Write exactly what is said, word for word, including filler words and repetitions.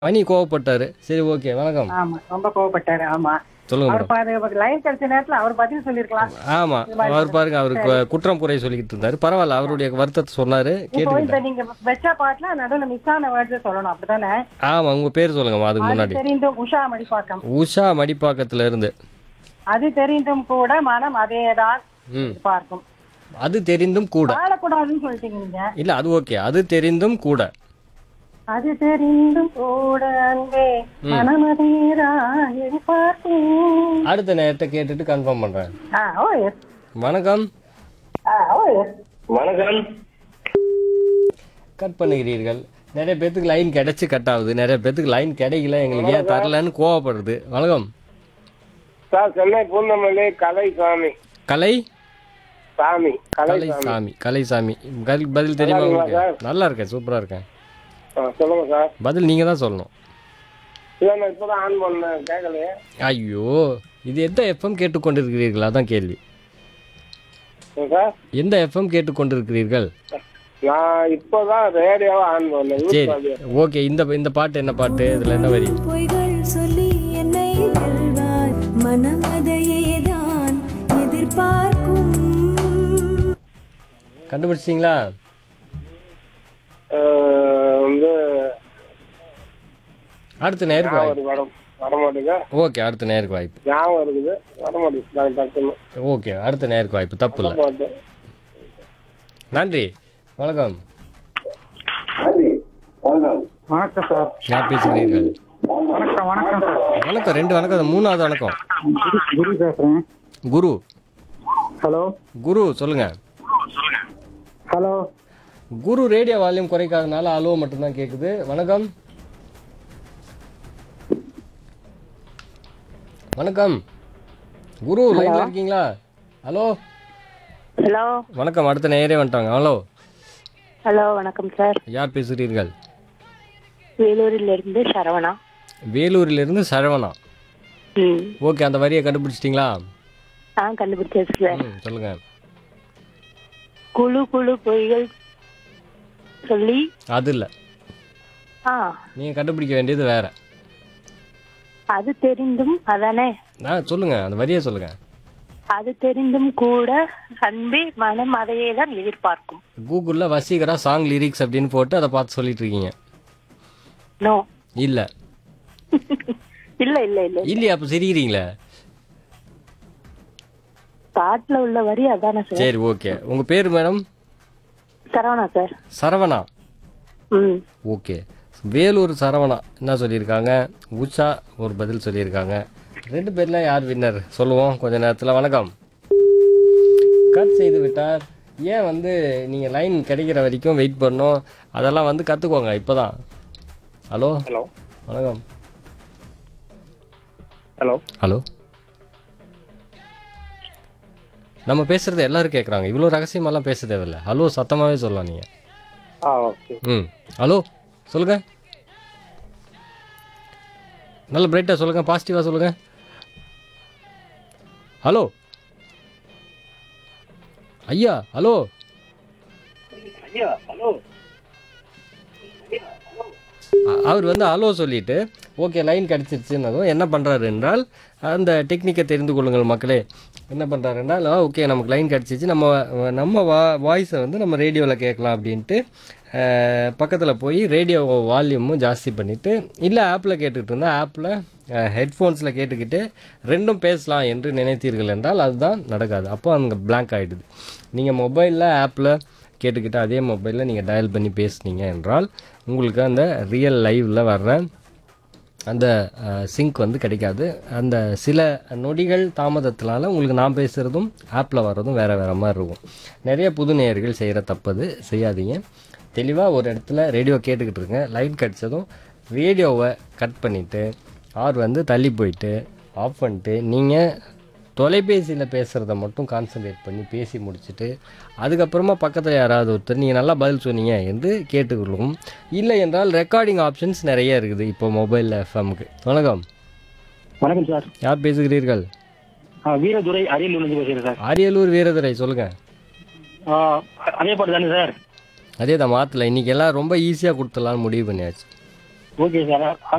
மணி கோவப்பட்டாரு. சரி, ஓகே. வணக்கம். ஆமா. ரொம்ப கோவப்பட்டாரு. ஆமா. சொல்லுங்க அவர் மேடம். பாரு லைன் கிடைச்ச நேரத்துல அவர் பதில் சொல்லிருக்கலாம். ஆமா. இது மாதிரி அவர் பாருங்க, அவருக்கு சரி. குற்றம் குறை சொல்லிக்கிட்டு இருந்தாரு. பரவாயில்ல, அவருடைய வருத்தத்தை சொன்னாரு, இப்போ இந்த கேட்டுக்கிட்டேன். நீங்க வெச்ச பாட்டுல நடுவுல மிஸ் ஆன வேர்ட்ஸ் சொல்லணும். அப்படித்தானே? ஆமா, உங்க பேர் சொல்லுங்கம்மா அதுக்கு அது முன்னாடி. தெரிந்தும் உஷா மடிப்பாக்கம். உஷா மடிப்பாக்கத்துல இருந்து. அது தெரிந்தும் கூட மனம் அதேதான் ம். பார்க்கும். அது தெரிந்தும் கூட. வாழக்கூடாதுன்னு சொல்லிட்டீங்க நீங்க. இல்ல, அது ஓகே. அது தெரிந்தும் கூட. அது தெரிந்தும் கூட அன்பே மனம் அதேதான் பார்க்கும். அடுத்த நேரத்தை கேட்டுட்டு கன்ஃபார்ம் பண்றேன். ஆ, ஓ எஸ். வணக்கம். ஆ, ஓ எஸ். வணக்கம். கட் பண்ணுகிறீர்கள். நிறைய பேத்துக்கு லைன் கிடைச்சு கட் ஆகுது, நிறைய பேத்துக்கு லைன் கிடைக்கல, எங்களுக்கு ஏன் தரலன்னு கோவப்படுறது. வணக்கம். சார், சென்னை பூந்தமல்லி கலை சாமி. கலை சாமி கலை கலை சாமி. சாமி கலை சாமி பதில் பதில் தெரியுமா நல்லா உங்களுக்கு? இருக்கீங்களா நல்லா இருக்கேன், சூப்பரா இருக்கேன். ஆ, சொல்லுங்க சார். பதில் நீங்க தான் சொல்லணும். இல்லை, நான் இப்போதான் ஆன் பண்ணேன், கேட்கலையே. ஐயோ, இது எந்த எஃப்எம் கேட்டுக்கொண்டிருக்கிறீர்கள்? அதான் கேள்வி. ஏன் சார்? எந்த எஃப்எம் கேட்டுக்கொண்டிருக்கிறீர்கள்? நான் இப்போதான் ரேடியோவை ஆன் பண்ணேன். சரி, யூஸ் பண்ணி. ஓகே. இந்த இந்த பாட்டு என்ன பாட்டு? இதுல என்ன வரி? பொய்கள் சொல்லி என்னை வெல்வாய் மனம் அதையேதான் எதிர்பார்க்கும். கண்டுபிடிச்சிங்களா? ஆ, வந்து அடுத்த நேருக்கு ஞாபகம் வாய்ப்பு. வர வரமாட்டேங்க. ஓகே, அடுத்த நேருக்கு வாய்ப்பு. ஞாபகம் இருக்குது, வரமாட்டேங்குது டக்குன்னு. ஓகே, அடுத்த நேருக்கு வாய்ப்பு. தப்பு இல்லை. பாட்டு. நன்றி. வணக்கம். வணக்கம் சார். யார் பேசுகிறீர்கள்? வணக்கம் வணக்கம் சார். வணக்கம். ரெண்டு வணக்கம், மூணாவது வணக்கம். குரு பேசுறேன். குரு. ஹலோ. குரு சொல்லுங்க. ஹலோ. குரு, ரேடியோ வால்யூம் குறைக்காதனால அலோ மட்டும்தான் கேக்குது. வணக்கம். வணக்கம். குரு, லைன்ல இருக்கீங்களா? ஹலோ. ஹலோ. வணக்கம். அடுத்த நேரே வந்துட்டாங்க. ஹலோ. ஹலோ, வணக்கம் சார். யார் பேசுகிறீர்கள்? வேலூரில் இருந்து சரவணா. வேலூரிலிருந்து சரவணா. ம். ஓகே, அந்த வரியை கண்டுபிடிச்சிட்டிங்களா? ஆ, கண்டுபிடிச்சாச்சு சார். ம், சொல்லுங்க. குழு குழு பொய்கள் சொல்லி. அது இல்ல, ஆ, நீங்க கண்டுபிடிக்க வேண்டியது வேற. அது தெரிந்தும் அதானே. ஆ, சொல்லுங்க, அந்த வரியை சொல்லுங்க. அது தெரிந்தும் கூட அன்பே மனம் அதையே தான் எதிர்பார்க்கும். கூகுள்ல வசீகரா சாங் லிரிக்ஸ் அப்படின்னு போட்டு அதை பார்த்து சொல்லிட்டு இருக்கீங்க. நோ. இல்ல இல்ல இல்ல இல்ல இல்லையா? அப்ப சிரிக்கிறீங்களே. பாட்டுல உள்ள வரி அதானே சார். சரி, ஓகே. உங்க பேர் மேடம்? சரவணா சார். சரவணா. ம். ஓகே. வேலூர் சரவணா என்ன சொல்லியிருக்காங்க? உஷா ஒரு பதில் சொல்லியிருக்காங்க. ரெண்டு பேர்ல யார் வின்னர் சொல்லுவோம் கொஞ்ச நேரத்தில். வணக்கம். கட் செய்து விட்டார். ஏன் வந்து நீங்கள் லைன் கிடைக்கிற வரைக்கும் வெயிட் பண்ணணும்? அதெல்லாம் வந்து கற்றுக்கோங்க இப்போதான். ஹலோ. ஹலோ. வணக்கம். ஹலோ. ஹலோ. நம்ம பேசுறது எல்லாரும் கேட்குறாங்க, இவ்வளோ ரகசியமெல்லாம் பேச தேவையில்ல. ஹலோ சத்தமாகவே சொல்லலாம் நீங்கள். ஆ, ஓகே. ம். ஹலோ சொல்லுங்க. நல்ல பிரைட்டாக சொல்லுங்க, பாசிட்டிவாக சொல்லுங்க. ஹலோ ஐயா. ஹலோ. ஐயா, ஹலோ. அ- அவர் வந்து ஹலோ சொல்லிட்டு ஓகே லைன் கிடச்சிருச்சுன்னதும் என்ன பண்ணுறாரு என்றால், அந்த டெக்னிக்கை தெரிந்து கொள்ளுங்கள் மக்களே. என்ன பண்ணுறாரு என்றால், ஓகே நமக்கு லைன் கிடச்சிச்சு, நம்ம நம்ம வா வாய்ஸை வந்து நம்ம ரேடியோவில் கேட்கலாம் அப்படின்ட்டு பக்கத்தில் போய் ரேடியோ வால்யூமும் ஜாஸ்தி பண்ணிவிட்டு, இல்லை ஆப்பில் கேட்டுக்கிட்டு இருந்தால் ஆப்பில் ஹெட்ஃபோன்ஸில் கேட்டுக்கிட்டு ரெண்டும் பேசலாம் என்று நினைத்தீர்கள் என்றால் அதுதான் நடக்காது. அப்போ அங்கே பிளாங்க் ஆகிடுது. நீங்கள் மொபைலில் ஆப்பில் கேட்டுக்கிட்டு அதே மொபைலில் நீங்கள் டயல் பண்ணி பேசுனீங்க என்றால் உங்களுக்கு அந்த ரியல் லைவில் வர்ற அந்த சிங்க் வந்து கிடைக்காது. அந்த சில நொடிகள் தாமதத்தினால உங்களுக்கு நான் பேசுகிறதும் ஆப்பில் வர்றதும் வேறு வேறு மாதிரி இருக்கும். நிறைய புது நேயர்கள் செய்கிற தப்பது செய்யாதீங்க. தெளிவாக ஒரு இடத்துல ரேடியோ கேட்டுக்கிட்டு இருங்க. லைட் கிடச்சதும் ரேடியோவை கட் பண்ணிவிட்டு ஆர் வந்து தள்ளி போயிட்டு ஆஃப் பண்ணிட்டு நீங்கள் தொலைபேசியில் பேசுகிறத மட்டும் கான்சன்ட்ரேட் பண்ணி பேசி முடிச்சுட்டு அதுக்கப்புறமா பக்கத்தில் யாராவது ஒருத்தர் நீங்கள் நல்லா பதில் சொன்னீங்க என்று கேட்டுக்கொள்ளும். இல்லை என்றால் ரெக்கார்டிங் ஆப்ஷன்ஸ் நிறைய இருக்குது இப்போ மொபைலில் எஃப்எம்க்கு. வணக்கம். வணக்கம் சார். யார் பேசுகிறீர்கள்? ஆ, வீரதுரை அரியலூர்லேருந்து பேசுகிறேன் சார். அரியலூர் வீரதுரை சொல்லுங்கள். ஆ, அதே பாட்டு தானே சார்? அதே தான் மாற்றலை. இன்றைக்கி எல்லாம் ரொம்ப ஈஸியாக கொடுத்துடலான்னு முடிவு பண்ணியாச்சு. Okay sir.